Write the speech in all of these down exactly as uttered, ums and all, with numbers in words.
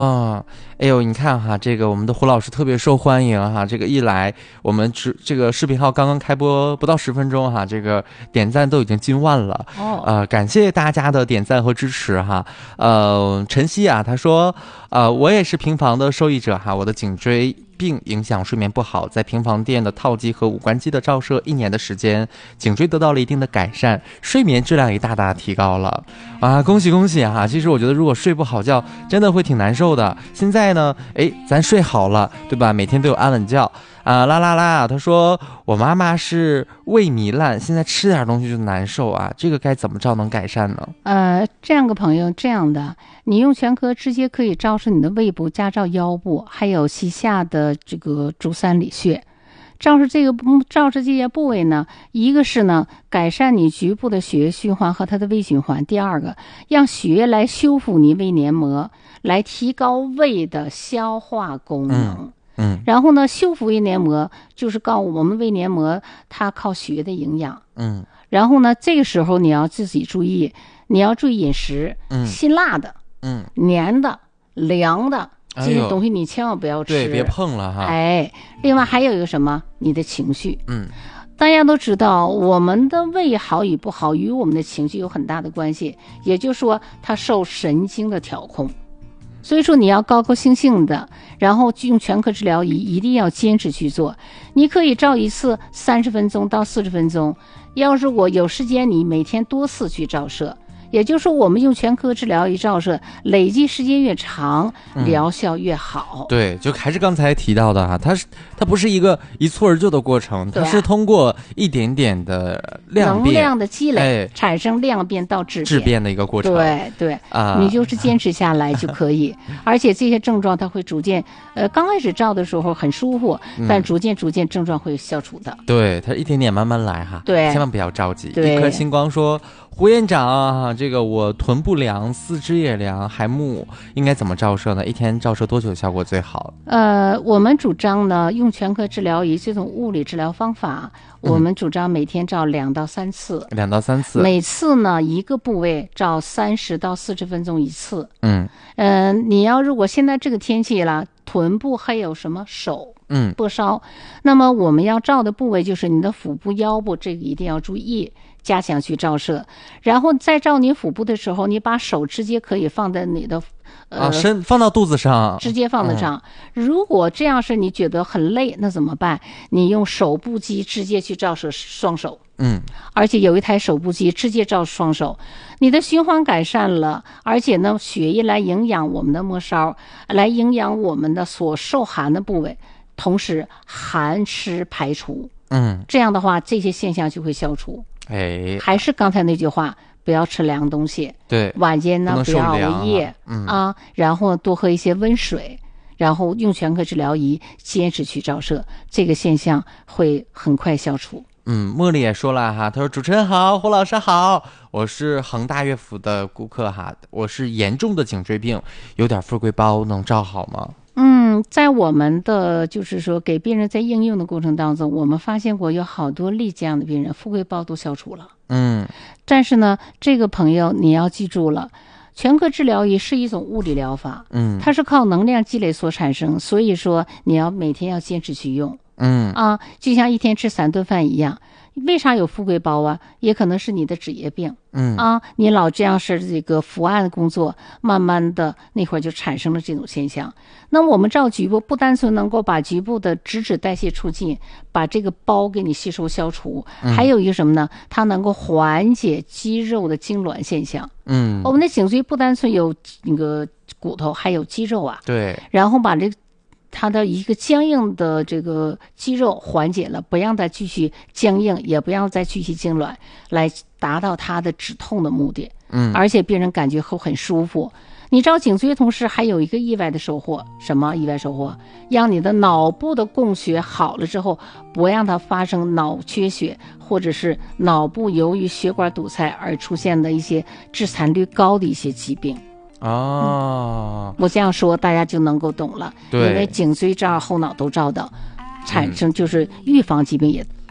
啊，哎呦，你看哈，这个我们的胡老师特别受欢迎哈，这个一来我们只这个视频号刚刚开播不到十分钟哈，这个点赞都已经近万了哦，呃，感谢大家的点赞和支持哈。呃，晨曦啊，他说，呃，我也是平房的受益者哈，我的颈椎并影响睡眠不好，在平房店的套机和五官肌的照射一年的时间，颈椎得到了一定的改善，睡眠质量也大大提高了啊！恭喜恭喜哈！其实我觉得如果睡不好觉，真的会挺难受的。现在呢，哎，咱睡好了，对吧？每天都有安稳觉啊！啦啦啦！他说我妈妈是胃糜烂，现在吃点东西就难受啊，这个该怎么着能改善呢？ 呃，这样个朋友，这样的，你用全科直接可以照射你的胃部，加照腰部，还有膝下的这个足三里穴。照射这个照射这些部位呢，一个是呢改善你局部的血液循环和它的胃循环，第二个让血液来修复你胃黏膜，来提高胃的消化功能。 嗯，嗯然后呢，修复胃黏膜就是告诉我们胃黏膜它靠血液的营养。 嗯， 然后呢，这个时候你要自己注意，你要注意饮食， 嗯辛辣的， 嗯， 黏的，凉的。这些东西你千万不要吃， 对，别碰了哈。 哎，另外还有一个什么，你的情绪， 嗯， 大家都知道，我们的胃好与不好与我们的情绪有很大的关系，也就是说，它受神经的调控。所以说，你要高高兴兴的，然后用全科治疗仪，一定要坚持去做。你可以照一次三十分钟到四十分钟，要是我有时间，你每天多次去照射。也就是说，我们用全科治疗仪照射，累计时间越长，疗效越好。 嗯、对，就还是刚才提到的哈，它是它不是一个一蹴而就的过程，它是通过一点点的量变、 能量的积累， 哎、 产生量变到质变质变的一个过程。 对对啊， 你就是坚持下来就可以。而且这些症状它会逐渐，呃，刚开始照的时候很舒服， 嗯、 但逐渐逐渐症状会消除的。 对，它一点点慢慢来哈， 对， 千万不要着急。 对， 一颗星光说。胡院长啊，这个我臀部凉，四肢也凉，还木，应该怎么照射呢？一天照射多久效果最好？ 呃，我们主张呢，用全科治疗仪这种物理治疗方法，嗯、我们主张每天照两到三次， 两到三次， 每次呢一个部位照三十到四十分钟一次。 嗯嗯、呃，你要如果现在这个天气了，臀部还有什么手？ 嗯， 不烧，那么我们要照的部位就是你的腹部、腰部，这个一定要注意，加强去照射。然后在照你腹部的时候，你把手直接可以放在你的呃、 啊、身放到肚子上， 直接放得上、嗯。如果这样是你觉得很累，那怎么办？你用手部机直接去照射双手。 嗯， 而且有一台手部机直接照双手，你的循环改善了，而且呢，血液来营养我们的末梢，来营养我们的所受寒的部位。同时寒湿排除， 嗯， 这样的话这些现象就会消除。 哎， 还是刚才那句话，不要吃凉东西， 对， 晚间呢不要熬夜， 嗯啊，然后多喝一些温水，然后用全科治疗仪坚持去照射，这个现象会很快消除。 嗯，茉莉也说了哈，他说主持人好，胡老师好，我是恒大乐府的顾客哈，我是严重的颈椎病，有点富贵包能照好吗？ 嗯，在我们的就是说给病人在应用的过程当中，我们发现过有好多例这样的病人，富贵包都消除了。 嗯， 但是呢，这个朋友你要记住了，全科治疗仪是一种物理疗法， 嗯， 它是靠能量积累所产生，所以说你要每天要坚持去用。 嗯啊，就像一天吃三顿饭一样。为啥有富贵包啊？也可能是你的职业病， 嗯啊，你老这样是这个伏案的工作，慢慢的那会儿就产生了这种现象。那我们照局部，不单纯能够把局部的脂质代谢促进，把这个包给你吸收消除， 嗯、 还有一个什么呢？它能够缓解肌肉的痉挛现象。 嗯， 我们的颈椎不单纯有那个骨头，还有肌肉啊。 对， 然后把这个。它的一个僵硬的这个肌肉缓解了，不让它继续僵硬，也不让再继续痉挛，来达到它的止痛的目的。 嗯， 而且病人感觉会很舒服。你照颈椎同时还有一个意外的收获，什么意外收获？让你的脑部的供血好了之后，不让它发生脑缺血，或者是脑部由于血管堵塞而出现的一些致残率高的一些疾病。 哦、 嗯，我这样说大家就能够懂了。 对， 因为颈椎照后脑都照到，产生就是预防疾病也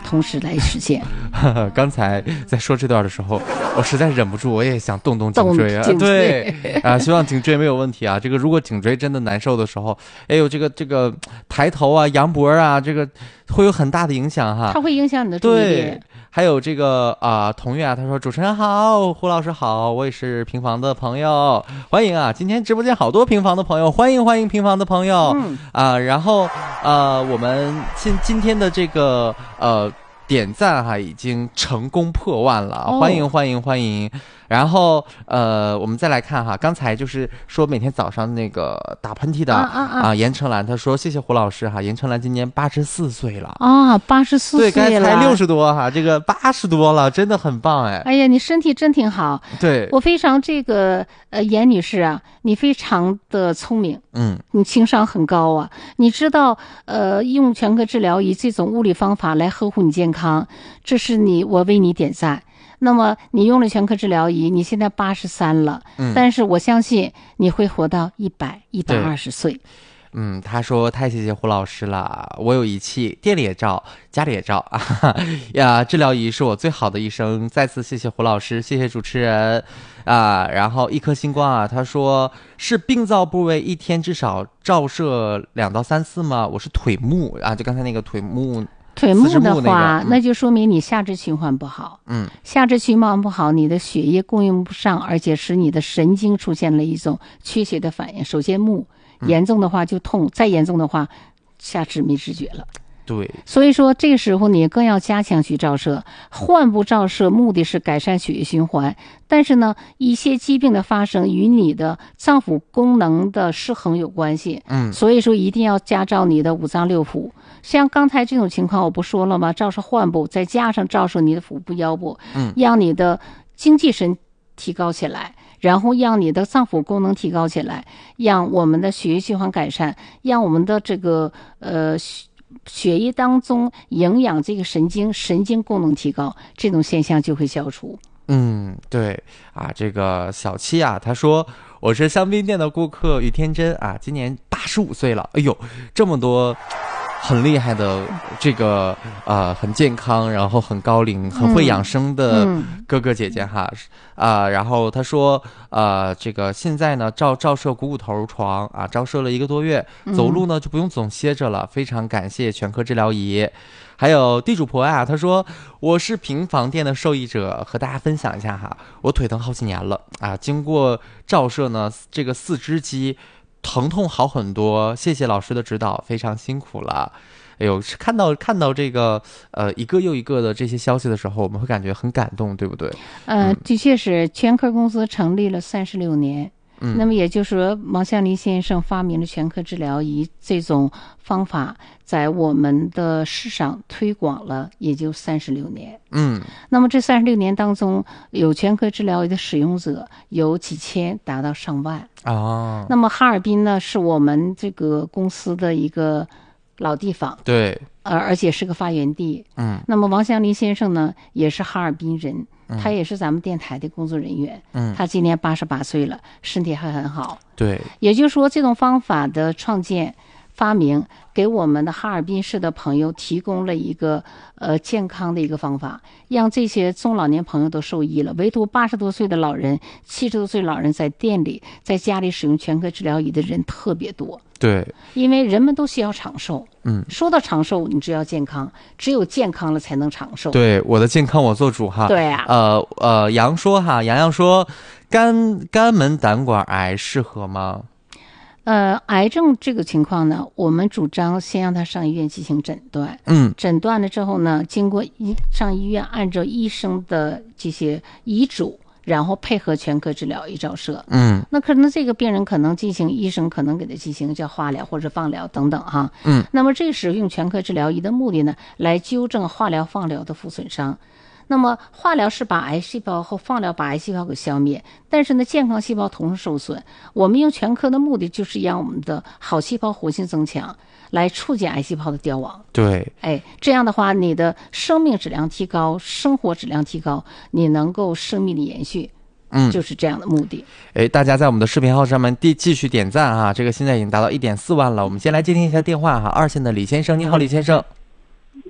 同时来实现。 刚才在说这段的时候，我实在忍不住，我也想动动颈椎啊，对啊，希望颈椎没有问题啊。这个如果颈椎真的难受的时候，哎呦，这个这个抬头啊、扬脖啊，这个会有很大的影响哈。 它会影响你的注意力。 对，还有这个啊、呃，同月啊，他说主持人好，胡老师好，我也是平房的朋友，欢迎啊！今天直播间好多平房的朋友，欢迎欢迎平房的朋友，嗯啊、呃，然后呃，我们今今天的这个呃点赞哈、啊、已经成功破万了，哦、欢迎欢迎欢迎！然后呃，我们再来看哈，刚才就是说每天早上那个打喷嚏的啊啊啊，严成兰他说谢谢胡老师哈，严成兰今年八十四岁了啊，八十四岁了， 对，刚才六十多哈，这个八十多了，真的很棒哎！ 哎呀，你身体真挺好， 对， 我非常这个呃，严女士啊，你非常的聪明，嗯，你情商很高啊，你知道呃，用全科治疗以这种物理方法来呵护你健康，这是你我为你点赞。那么你用了全科治疗仪，你现在八十三了，嗯，但是我相信你会活到一百、一百二十岁。 嗯，他说太谢谢胡老师了，我有仪器，店里也照，家里也照啊呀，治疗仪是我最好的医生。再次谢谢胡老师，谢谢主持人啊。然后一颗星光啊，他说是病灶部位一天至少照射两到三次吗？我是腿目啊，就刚才那个腿目。 腿目的话、那個嗯、那就说明你下肢循环不好，嗯，下肢循环不好，你的血液供应不上，而且使你的神经出现了一种缺血的反应。首先目严重的话就痛、嗯、再严重的话下肢没知觉了。 对， 所以说这个时候你更要加强去照射。患部照射目的是改善血液循环，但是呢，一些疾病的发生与你的脏腑功能的失衡有关系。嗯，所以说一定要加照你的五脏六腑。像刚才这种情况，我不说了吗？照射患部，再加上照射你的腹部、腰部，嗯，让你的精气神提高起来。然后让你的脏腑功能提高起来，让我们的血液循环改善，让我们的这个呃血液当中营养这个神经神经功能提高，这种现象就会消除。 嗯，对啊，这个小七啊，他说我是香槟店的顾客于天真啊，今年八十五岁了，哎呦，这么多。很厉害的这个呃很健康，然后很高龄、很会养生的哥哥姐姐哈啊、呃，然后他说呃这个现在呢照照射股骨头床啊，照射了一个多月，走路呢就不用总歇着了，非常感谢全科治疗仪。还有地主婆啊，他说我是平房店的受益者，和大家分享一下哈，我腿疼好几年了啊，经过照射呢，这个四肢肌。疼痛好很多，谢谢老师的指导，非常辛苦了。哎呦，看到看到这个呃一个又一个的这些消息的时候，我们会感觉很感动，对不对？ 呃，的确是，全科公司成立了三十六年。嗯，那么也就是说，王向林先生发明了全科治疗仪这种方法，在我们的市上推广了也就三十六年。嗯，那么这三十六年当中，有全科治疗仪的使用者有几千，达到上万。哦，那么哈尔滨呢，是我们这个公司的一个老地方， 对， 呃，而且是个发源地。嗯，那么王向林先生呢，也是哈尔滨人。他也是咱们电台的工作人员，嗯，他今年八十八岁了，身体还很好。 对， 也就是说，这种方法的创建、发明，给我们的哈尔滨市的朋友提供了一个呃健康的一个方法，让这些中老年朋友都受益了。唯独八十多岁的老人、七十多岁老人在店里、在家里使用全科治疗仪的人特别多。 对， 因为人们都需要长寿。嗯，说到长寿，你只要健康，只有健康了才能长寿。 对，我的健康我做主哈。 对呀、啊。 呃呃，杨说哈，洋洋说，肝肝门胆管癌适合吗？ 呃，癌症这个情况呢，我们主张先让他上医院进行诊断。嗯，诊断了之后呢，经过医上医院按照医生的这些医嘱。然后配合全科治疗仪照射，嗯，那可能这个病人可能进行，医生可能给他进行叫化疗或者放疗等等哈，嗯，那么这时用全科治疗仪的目的呢，来纠正化疗放疗的副损伤。那么化疗是把癌细胞和放疗把癌细胞给消灭，但是呢，健康细胞同时受损。我们用全科的目的就是让我们的好细胞活性增强，来促进癌细胞的凋亡。 对， 哎，这样的话，你的生命质量提高，生活质量提高，你能够生命力延续。嗯，就是这样的目的。 哎，大家在我们的视频号上面继继续点赞啊！这个现在已经达到一点四万了。我们先来接听一下电话哈，二线的李先生，你好，李先生。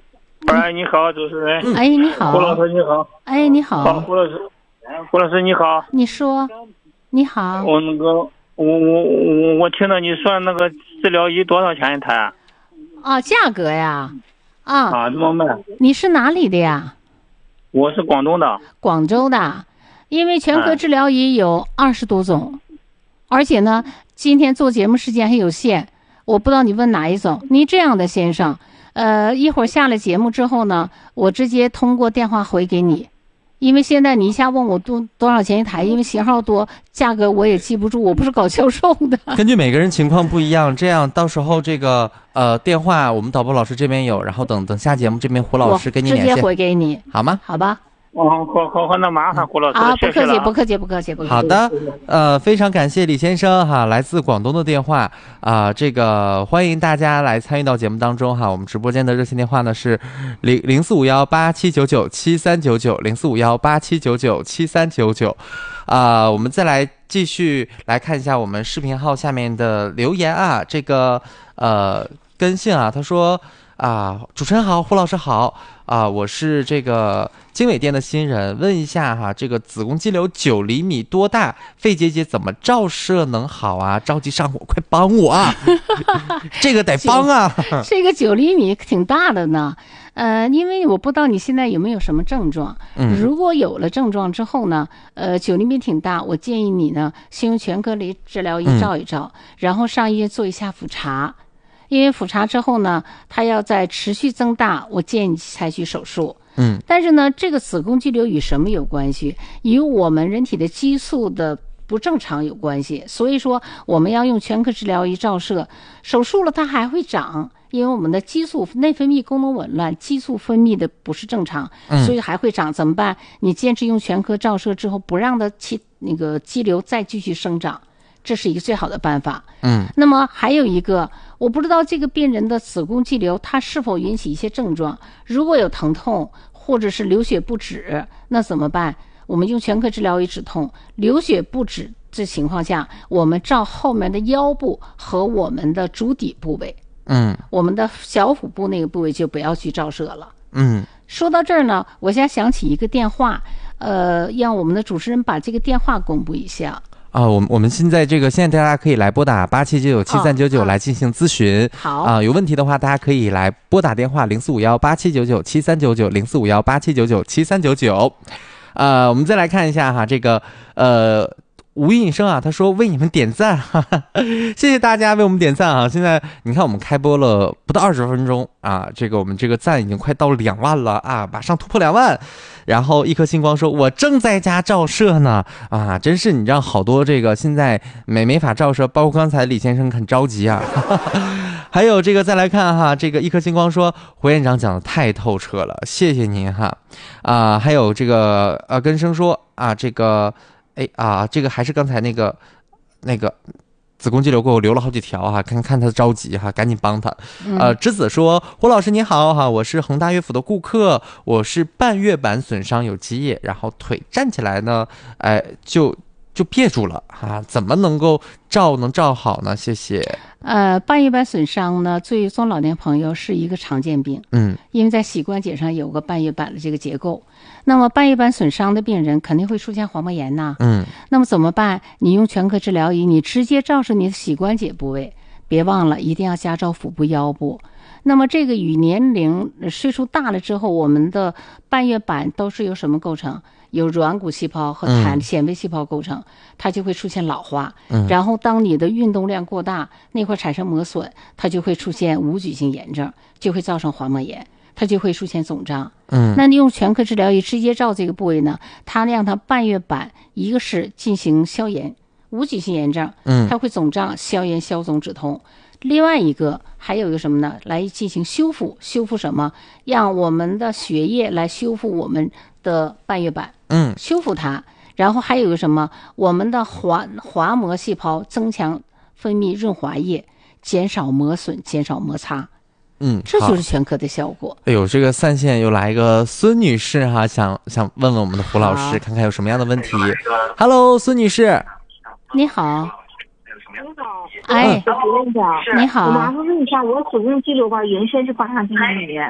喂，你好，主持人。 哎，你好。 胡老师你好。 哎，你好。 好，胡老师，胡老师你好。 你说，你好。 我那个，我我我我听到你说那个治疗仪多少钱一台？ 啊，价格呀。啊。 啊，怎么卖？ 你是哪里的呀？ 我是广东的。 广州的。因为全科治疗仪有二十多种，哎、而且呢，今天做节目时间还有限，我不知道你问哪一种。你这样的先生，呃，一会儿下了节目之后呢，我直接通过电话回给你，因为现在你一下问我多多少钱一台，因为型号多，价格我也记不住，我不是搞销售的。 根据每个人情况不一样，这样到时候这个呃电话我们导播老师这边有，然后等等下节目这边胡老师给你联系， 直接回给你， 好吗？ 好吧。 哦，好好好，那麻烦胡老师啊，不客气， 了不客气，不客气，不客气。 好的，呃，非常感谢李先生哈，来自广东的电话啊、呃，这个欢迎大家来参与到节目当中哈。我们直播间的热线电话呢是零零四五幺八七九九七三九九零四五幺八七九九七三九九，啊，我们再来继续来看一下我们视频号下面的留言啊，这个呃根性啊，他说啊，主持人好，胡老师好。啊，我是这个经纬店的新人，问一下哈，这个子宫肌瘤九厘米多大？肺结节怎么照射能好啊？着急上火，快帮我啊！这个得帮啊！ 这个九厘米挺大的呢，呃，因为我不知道你现在有没有什么症状。 嗯， 如果有了症状之后呢，呃，九厘米挺大，我建议你呢，先用全科治疗仪照一照，嗯、然后上医院做一下复查。因为复查之后呢，它要再持续增大，我建议你采取手术。 嗯， 但是呢，这个子宫肌瘤与什么有关系？与我们人体的激素的不正常有关系。所以说，我们要用全科治疗仪照射。手术了它还会长，因为我们的激素内分泌功能紊乱，激素分泌的不是正常，所以还会长。怎么办？你坚持用全科照射之后，不让它其那个肌瘤再继续生长。这是一个最好的办法。 嗯， 那么还有一个，我不知道这个病人的子宫肌瘤它是否引起一些症状，如果有疼痛或者是流血不止，那怎么办？我们用全科治疗仪止痛。流血不止这情况下，我们照后面的腰部和我们的足底部位， 嗯， 我们的小腹部那个部位就不要去照射了。 嗯， 说到这儿呢，我现在想起一个电话，呃，让我们的主持人把这个电话公布一下。 啊，我们我们现在这个现在大家可以来拨打八七九九七三九九来进行咨询。 好啊，有问题的话，大家可以来拨打电话零四五幺八七九九七三九九零四五幺八七九九七三九九。呃，我们再来看一下哈，这个呃。吴隐生啊，他说为你们点赞，哈哈，谢谢大家为我们点赞啊！现在你看我们开播了不到二十分钟啊，这个我们这个赞已经快到两万了啊，马上突破两万。然后一颗星光说，我正在家照射呢啊，真是你知道好多这个现在没没法照射，包括刚才李先生很着急啊。哈哈，还有这个再来看哈，这个一颗星光说胡院长讲的太透彻了，谢谢您哈啊！还有这个呃根生说啊这个。哎啊，这个还是刚才那个那个子宫肌瘤给我留了好几条哈、啊，看看他着急哈、啊，赶紧帮他。呃，栀子说，胡老师你好哈，我是恒大乐府的顾客，我是半月板损伤有积液，然后腿站起来呢，哎就就别住了啊，怎么能够照能照好呢？谢谢。 呃，半月板损伤呢，对于中老年朋友是一个常见病， 嗯， 因为在膝关节上有个半月板的这个结构。那么半月板损伤的病人肯定会出现滑膜炎呐， 嗯， 那么怎么办？你用全科治疗仪，你直接照射你的膝关节部位，别忘了一定要加照腹部、腰部。那么这个与年龄岁数大了之后，我们的半月板都是由什么构成？有软骨细胞和弹纤维细胞构成，嗯、它就会出现老化。 嗯， 然后当你的运动量过大，那块产生磨损，它就会出现无局性炎症，就会造成滑膜炎，它就会出现肿胀。 嗯， 那你用全科治疗仪直接照这个部位呢，它让它半月板一个是进行消炎，无局性炎症， 嗯， 它会肿胀、消炎、消肿、止痛。另外一个还有一个什么呢？来进行修复，修复什么？让我们的血液来修复我们的半月板， 嗯， 修复它。然后还有一个什么？我们的滑滑膜细胞增强分泌润滑液，减少磨损，减少摩擦。 嗯， 这就是全科的效果。 哎呦，这个散线又来一个孙女士哈，想想问问我们的胡老师，看看有什么样的问题。Hello， 孙女士， 你好。 你好， 哎， 我问一下， 你好， 我麻烦问一下，我子宫肌瘤吧，原先是八十厘米，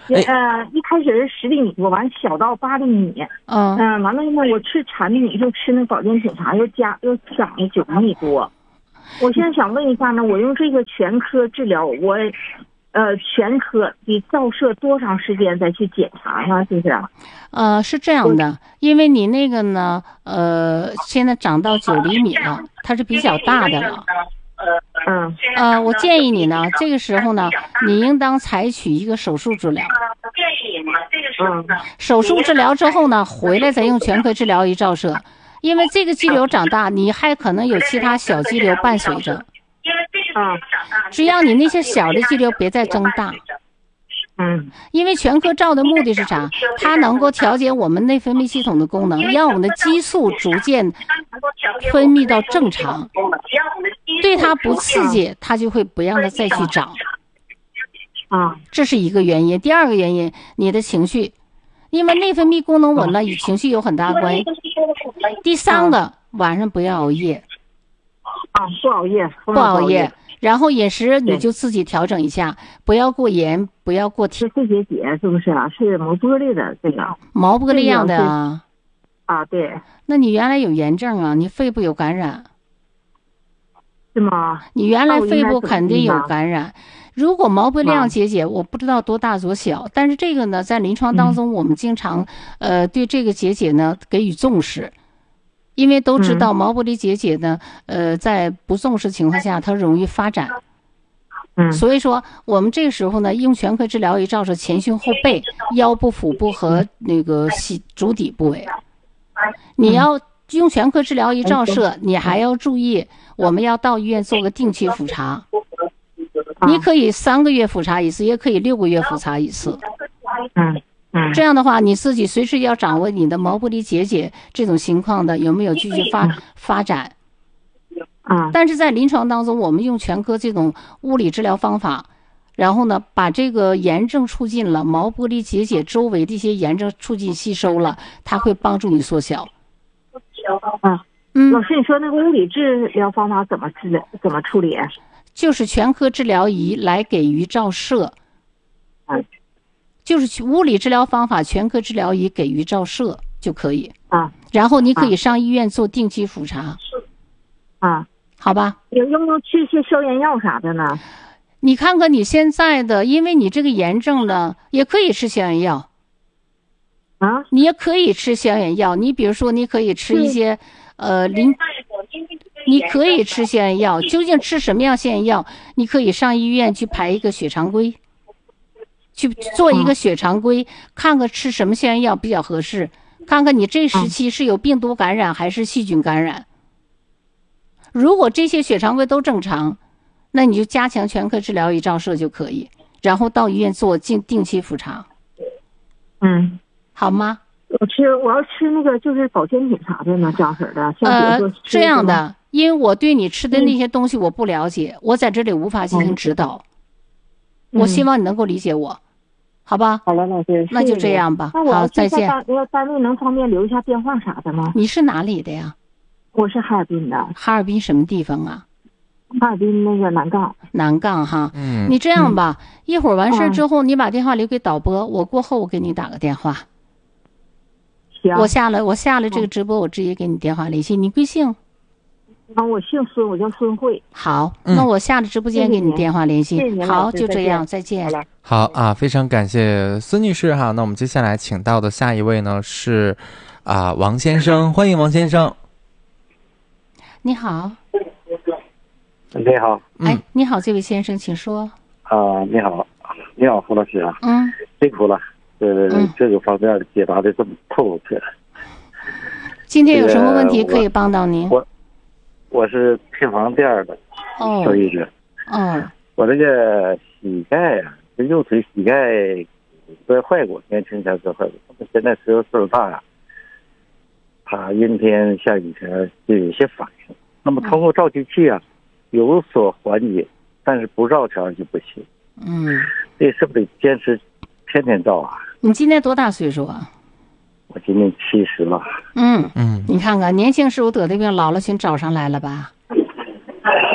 呃，一开始是十厘米多，完小到八厘米。 嗯嗯，完了呢，我吃产品以后吃那保健品啥，又加又长了九厘米多。我现在想问一下呢，我用这个全科治疗，我呃全科得照射多长时间再去检查呢？是不是？ 呃，是这样的，因为你那个呢，呃，现在长到九厘米了，它是比较大的了。 嗯呃，我建议你呢，这个时候呢，你应当采取一个手术治疗。 嗯， 手术治疗之后呢，回来再用全科治疗仪照射，因为这个肌瘤长大，你还可能有其他小肌瘤伴随着。 嗯， 只要你那些小的肌瘤别再增大。 嗯， 因为全科照的目的是啥？它能够调节我们内分泌系统的功能，让我们的激素逐渐分泌到正常。对它不刺激，它就会不让它再去长。 啊， 这是一个原因。第二个原因，你的情绪，因为内分泌功能紊乱与情绪有很大关系。第三个，晚上不要熬夜。 啊，不熬夜， 不熬夜。然后饮食你就自己调整一下，不要过盐，不要过甜。 是肺结节是不是啊？是毛玻璃的这个。 毛玻璃样的啊。 啊，对。 那你原来有炎症啊？你肺部有感染。 是吗？ 你原来肺部肯定有感染。如果毛玻璃样结节，我不知道多大多小，但是这个呢，在临床当中，我们经常呃对这个结节呢给予重视。因为都知道毛玻璃结节呢，呃，在不重视情况下，它容易发展。 嗯， 所以说我们这个时候呢，用全科治疗仪照射前胸后背、腰部、腹部和那个膝足底部位。你要用全科治疗仪照射，你还要注意，我们要到医院做个定期复查。你可以三个月复查一次，也可以六个月复查一次。 嗯。 这样的话，你自己随时要掌握你的毛玻璃结节这种情况的有没有继续发发展。 啊， 但是在临床当中，我们用全科这种物理治疗方法，然后呢，把这个炎症促进了，毛玻璃结节周围的一些炎症促进吸收了，它会帮助你缩小。 啊， 嗯， 老师，你说那个物理治疗方法怎么治？怎么处理？ 就是全科治疗仪来给予照射。 嗯。 就是物理治疗方法，全科治疗仪给予照射就可以啊， 然后你可以上医院做定期复查啊， 好吧？ 有用不用吃一些消炎药啥的呢？ 你看看你现在的，因为你这个炎症呢，也可以吃消炎药啊， 你也可以吃消炎药。你比如说，你可以吃一些呃临，你可以吃消炎药。究竟吃什么样消炎药？你可以上医院去排一个血常规。去做一个血常规，看看吃什么消炎药比较合适，看看你这时期是有病毒感染还是细菌感染。如果这些血常规都正常，那你就加强全科治疗仪照射就可以，然后到医院做定定期复查。 嗯， 好吗？ 我吃我要吃那个就是保健品啥的呢，张婶的，像比如说、 呃、这样的，因为我对你吃的那些东西我不了解，嗯、我在这里无法进行指导。嗯、我希望你能够理解我。好吧， 好了，老师， 那就这样吧。 好， 再见。 那个单位能方便留一下电话啥的吗？ 你是哪里的呀？ 我是哈尔滨的。 哈尔滨什么地方啊？ 哈尔滨那个南岗。 南岗哈， 嗯， 你这样吧，嗯、一会儿完事之后，你把电话留给导播，我过后我给你打个电话。 行。 我下了，我下了这个直播，我直接给你电话联系。你贵姓？ 啊，我姓孙，我叫孙慧。 好，嗯、那我下了直播间给你电话联系。 谢谢好，就这样，再见。 好啊，非常感谢孙女士哈。那我们接下来请到的下一位呢是啊王先生，欢迎王先生。 你好。 你好。 哎，你好，这位先生，请说。 啊、呃，你好，你好，胡老师啊。 嗯。 辛苦了，呃，嗯、这个方面解答的这么透彻。 今天有什么问题可以帮到您？ 我我是配房店的受益者。 哦。 我这个膝盖啊，这右腿膝盖摔坏过，年轻前摔坏过。现在岁数岁数大呀，它阴天下雨天就有些反应。那么通过照机器啊，有所缓解，但是不照常就不行。 嗯。 这是不是得坚持天天照啊？ 你今年多大岁数啊？ 我今年七十了。 嗯嗯，你看看年轻时候得的病，老了全找上来了吧？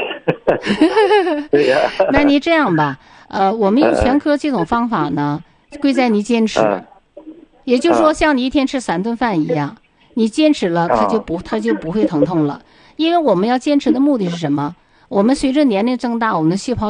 对呀。 那你这样吧，呃，我们用全科这种方法呢， 贵在你坚持。 啊也就是说，像你一天吃三顿饭一样，你坚持了，它就不它就不会疼痛了。因为我们要坚持的目的是什么？我们随着年龄增大，我们的细胞